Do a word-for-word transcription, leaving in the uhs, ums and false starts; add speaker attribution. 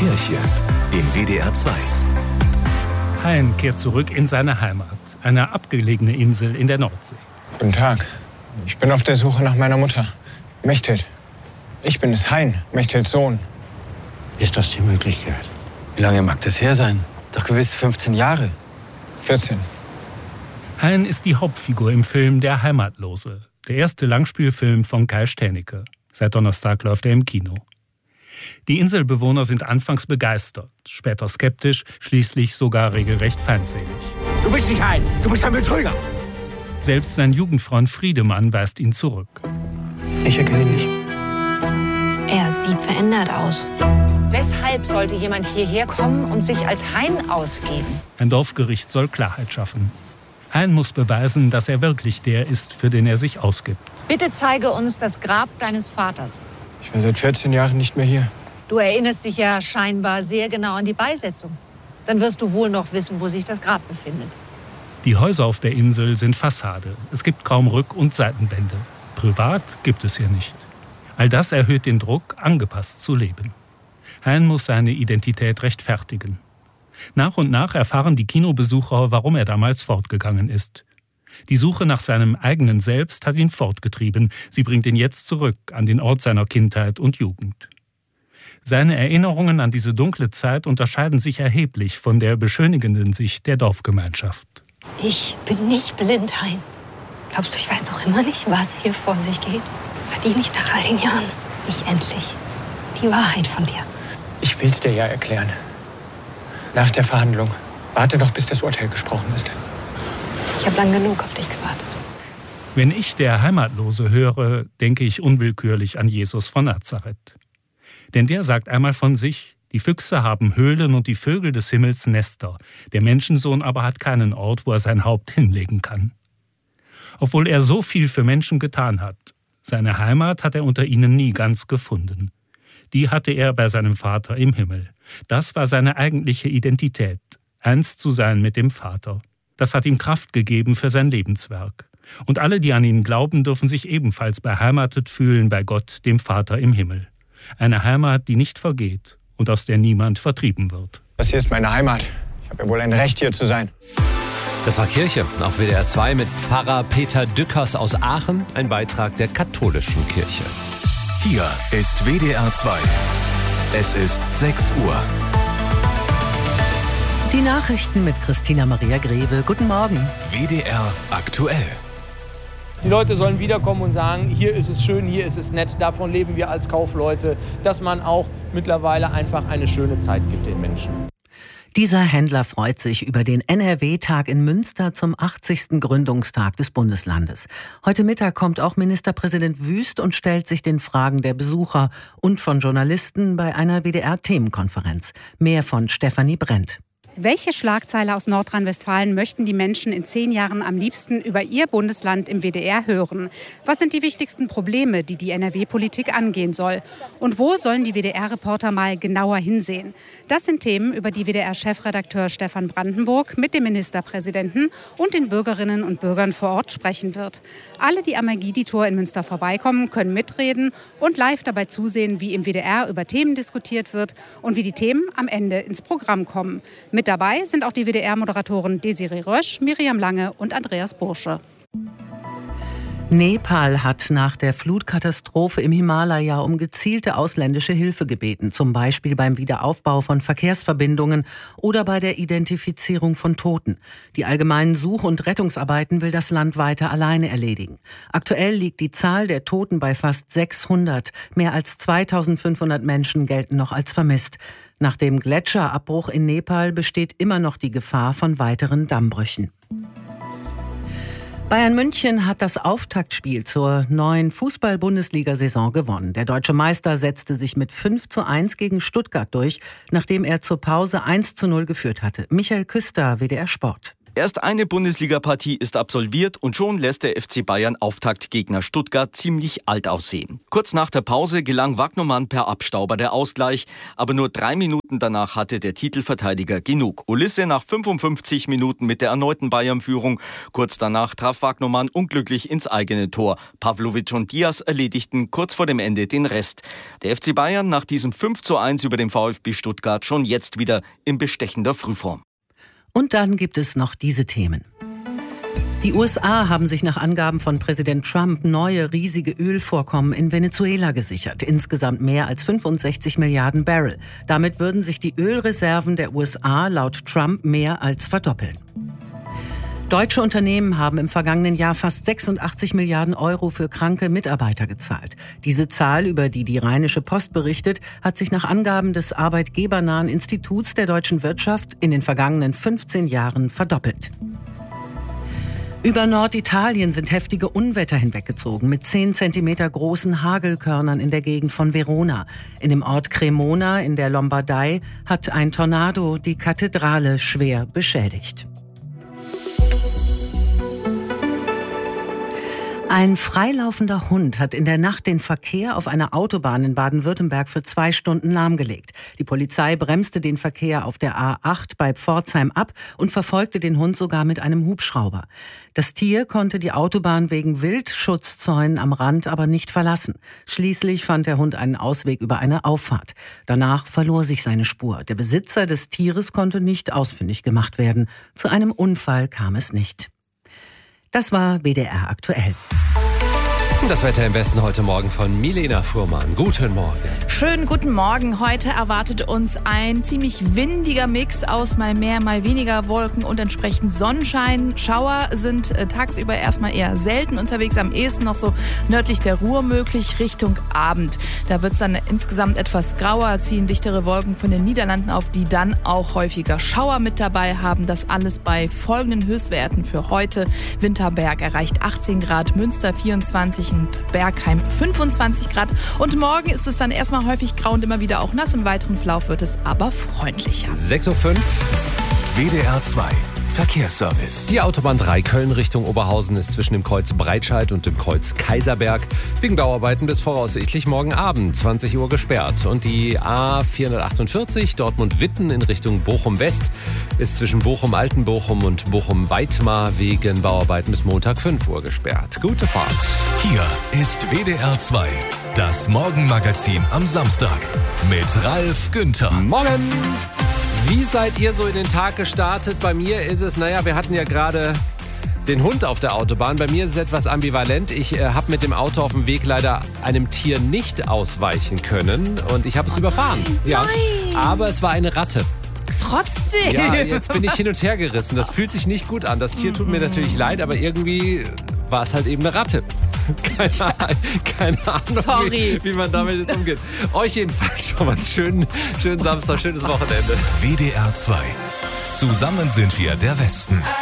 Speaker 1: Kirche in W D R zwei.
Speaker 2: Hein kehrt zurück in seine Heimat, eine abgelegene Insel in der Nordsee.
Speaker 3: Guten Tag. Ich bin auf der Suche nach meiner Mutter, Mechthild. Ich bin es, Hein, Mechthilds Sohn.
Speaker 4: Ist das die Möglichkeit?
Speaker 5: Wie lange mag das her sein? Doch gewiss fünfzehn Jahre.
Speaker 3: vierzehn.
Speaker 2: Hein ist die Hauptfigur im Film Der Heimatlose, der erste Langspielfilm von Kai Stänecke. Seit Donnerstag läuft er im Kino. Die Inselbewohner sind anfangs begeistert, später skeptisch, schließlich sogar regelrecht feindselig.
Speaker 4: Du bist nicht Hein, du bist ein Betrüger.
Speaker 2: Selbst sein Jugendfreund Friedemann weist ihn zurück.
Speaker 3: Ich erkenne ihn nicht.
Speaker 6: Er sieht verändert aus.
Speaker 7: Weshalb sollte jemand hierher kommen und sich als Hein ausgeben?
Speaker 2: Ein Dorfgericht soll Klarheit schaffen. Hein muss beweisen, dass er wirklich der ist, für den er sich ausgibt.
Speaker 7: Bitte zeige uns das Grab deines Vaters.
Speaker 3: Ich bin seit vierzehn Jahren nicht mehr hier.
Speaker 7: Du erinnerst dich ja scheinbar sehr genau an die Beisetzung. Dann wirst du wohl noch wissen, wo sich das Grab befindet.
Speaker 2: Die Häuser auf der Insel sind Fassade. Es gibt kaum Rück- und Seitenwände. Privat gibt es hier nicht. All das erhöht den Druck, angepasst zu leben. Hein muss seine Identität rechtfertigen. Nach und nach erfahren die Kinobesucher, warum er damals fortgegangen ist. Die Suche nach seinem eigenen Selbst hat ihn fortgetrieben. Sie bringt ihn jetzt zurück an den Ort seiner Kindheit und Jugend. Seine Erinnerungen an diese dunkle Zeit unterscheiden sich erheblich von der beschönigenden Sicht der Dorfgemeinschaft.
Speaker 6: Ich bin nicht blind, Hein. Glaubst du, ich weiß noch immer nicht, was hier vor sich geht? Verdiene ich nach all den Jahren nicht endlich die Wahrheit von dir?
Speaker 3: Ich will's dir ja erklären. Nach der Verhandlung. Warte doch, bis das Urteil gesprochen ist.
Speaker 6: Ich habe lang genug auf dich gewartet.
Speaker 2: Wenn ich Der Heimatlose höre, denke ich unwillkürlich an Jesus von Nazareth. Denn der sagt einmal von sich: Die Füchse haben Höhlen und die Vögel des Himmels Nester. Der Menschensohn aber hat keinen Ort, wo er sein Haupt hinlegen kann. Obwohl er so viel für Menschen getan hat, seine Heimat hat er unter ihnen nie ganz gefunden. Die hatte er bei seinem Vater im Himmel. Das war seine eigentliche Identität, eins zu sein mit dem Vater. Das hat ihm Kraft gegeben für sein Lebenswerk. Und alle, die an ihn glauben, dürfen sich ebenfalls beheimatet fühlen bei Gott, dem Vater im Himmel. Eine Heimat, die nicht vergeht und aus der niemand vertrieben wird.
Speaker 3: Das hier ist meine Heimat. Ich habe ja wohl ein Recht, hier zu sein.
Speaker 1: Das war Kirche auf W D R zwei mit Pfarrer Peter Dückers aus Aachen, ein Beitrag der katholischen Kirche. Hier ist W D R zwei. Es ist sechs Uhr.
Speaker 8: Die Nachrichten mit Christina Maria Greve. Guten Morgen.
Speaker 1: W D R aktuell.
Speaker 9: Die Leute sollen wiederkommen und sagen, hier ist es schön, hier ist es nett. Davon leben wir als Kaufleute, dass man auch mittlerweile einfach eine schöne Zeit gibt den Menschen.
Speaker 8: Dieser Händler freut sich über den N R W-Tag in Münster zum achtzigsten Gründungstag des Bundeslandes. Heute Mittag kommt auch Ministerpräsident Wüst und stellt sich den Fragen der Besucher und von Journalisten bei einer W D R-Themenkonferenz. Mehr von Stefanie Brent.
Speaker 10: Welche Schlagzeile aus Nordrhein-Westfalen möchten die Menschen in zehn Jahren am liebsten über ihr Bundesland im W D R hören? Was sind die wichtigsten Probleme, die die N R W-Politik angehen soll? Und wo sollen die W D R-Reporter mal genauer hinsehen? Das sind Themen, über die W D R-Chefredakteur Stefan Brandenburg mit dem Ministerpräsidenten und den Bürgerinnen und Bürgern vor Ort sprechen wird. Alle, die am Magidi-Tor in Münster vorbeikommen, können mitreden und live dabei zusehen, wie im W D R über Themen diskutiert wird und wie die Themen am Ende ins Programm kommen. Mit dabei sind auch die W D R-Moderatoren Desiree Rösch, Miriam Lange und Andreas Bursche.
Speaker 8: Nepal hat nach der Flutkatastrophe im Himalaya um gezielte ausländische Hilfe gebeten, zum Beispiel beim Wiederaufbau von Verkehrsverbindungen oder bei der Identifizierung von Toten. Die allgemeinen Such- und Rettungsarbeiten will das Land weiter alleine erledigen. Aktuell liegt die Zahl der Toten bei fast sechshundert. Mehr als zweitausendfünfhundert Menschen gelten noch als vermisst. Nach dem Gletscherabbruch in Nepal besteht immer noch die Gefahr von weiteren Dammbrüchen. Bayern München hat das Auftaktspiel zur neuen Fußball-Bundesliga-Saison gewonnen. Der deutsche Meister setzte sich mit fünf zu eins gegen Stuttgart durch, nachdem er zur Pause eins zu null geführt hatte. Michael Küster, W D R Sport.
Speaker 11: Erst eine Bundesliga-Partie ist absolviert und schon lässt der F C Bayern Auftaktgegner Stuttgart ziemlich alt aussehen. Kurz nach der Pause gelang Wagnumann per Abstauber der Ausgleich, aber nur drei Minuten danach hatte der Titelverteidiger genug. Ulisse nach fünfundfünfzig Minuten mit der erneuten Bayern-Führung. Kurz danach traf Wagnumann unglücklich ins eigene Tor. Pavlovic und Diaz erledigten kurz vor dem Ende den Rest. Der F C Bayern nach diesem fünf zu eins über den VfB Stuttgart schon jetzt wieder in bestechender Frühform.
Speaker 8: Und dann gibt es noch diese Themen. Die U S A haben sich nach Angaben von Präsident Trump neue riesige Ölvorkommen in Venezuela gesichert. Insgesamt mehr als fünfundsechzig Milliarden Barrel. Damit würden sich die Ölreserven der U S A laut Trump mehr als verdoppeln. Deutsche Unternehmen haben im vergangenen Jahr fast sechsundachtzig Milliarden Euro für kranke Mitarbeiter gezahlt. Diese Zahl, über die die Rheinische Post berichtet, hat sich nach Angaben des arbeitgebernahen Instituts der deutschen Wirtschaft in den vergangenen fünfzehn Jahren verdoppelt. Über Norditalien sind heftige Unwetter hinweggezogen mit zehn Zentimeter großen Hagelkörnern in der Gegend von Verona. In dem Ort Cremona in der Lombardei hat ein Tornado die Kathedrale schwer beschädigt. Ein freilaufender Hund hat in der Nacht den Verkehr auf einer Autobahn in Baden-Württemberg für zwei Stunden lahmgelegt. Die Polizei bremste den Verkehr auf der A acht bei Pforzheim ab und verfolgte den Hund sogar mit einem Hubschrauber. Das Tier konnte die Autobahn wegen Wildschutzzäunen am Rand aber nicht verlassen. Schließlich fand der Hund einen Ausweg über eine Auffahrt. Danach verlor sich seine Spur. Der Besitzer des Tieres konnte nicht ausfindig gemacht werden. Zu einem Unfall kam es nicht. Das war W D R aktuell.
Speaker 1: Das Wetter im Westen heute Morgen von Milena Fuhrmann. Guten Morgen.
Speaker 12: Schönen guten Morgen. Heute erwartet uns ein ziemlich windiger Mix aus mal mehr, mal weniger Wolken und entsprechend Sonnenschein. Schauer sind äh, tagsüber erstmal eher selten unterwegs, am ehesten noch so nördlich der Ruhr möglich, Richtung Abend. Da wird es dann insgesamt etwas grauer, ziehen dichtere Wolken von den Niederlanden auf, die dann auch häufiger Schauer mit dabei haben. Das alles bei folgenden Höchstwerten für heute. Winterberg erreicht achtzehn Grad, Münster vierundzwanzig und Bergheim fünfundzwanzig Grad. Und morgen ist es dann erstmal häufig grau und immer wieder auch nass. Im weiteren Verlauf wird es aber freundlicher.
Speaker 1: sechs Uhr fünf.
Speaker 13: W D R zwei. Verkehrsservice.
Speaker 1: Die Autobahn drei Köln Richtung Oberhausen ist zwischen dem Kreuz Breitscheid und dem Kreuz Kaiserberg wegen Bauarbeiten bis voraussichtlich morgen Abend zwanzig Uhr gesperrt. Und die A vierhundertachtundvierzig Dortmund-Witten in Richtung Bochum-West ist zwischen Bochum-Altenbochum und Bochum-Weitmar wegen Bauarbeiten bis Montag fünf Uhr gesperrt. Gute Fahrt.
Speaker 13: Hier ist W D R zwei, das Morgenmagazin am Samstag mit Ralf Günther.
Speaker 1: Morgen! Wie seid ihr so in den Tag gestartet? Bei mir ist es, naja, wir hatten ja gerade den Hund auf der Autobahn. Bei mir ist es etwas ambivalent. Ich äh, habe mit dem Auto auf dem Weg leider einem Tier nicht ausweichen können und ich habe es oh überfahren.
Speaker 12: Nein,
Speaker 1: ja.
Speaker 12: nein.
Speaker 1: Aber es war eine Ratte.
Speaker 12: Trotzdem.
Speaker 1: Ja, jetzt bin ich hin und her gerissen. Das fühlt sich nicht gut an. Das Tier tut mir natürlich leid, aber irgendwie war es halt eben eine Ratte. Keine, keine Ahnung,
Speaker 12: Sorry.
Speaker 1: Wie, wie man damit jetzt umgeht. Euch jedenfalls schon mal einen schönen, schönen Samstag, schönes Wochenende.
Speaker 13: W D R zwei. Zusammen sind wir der Westen.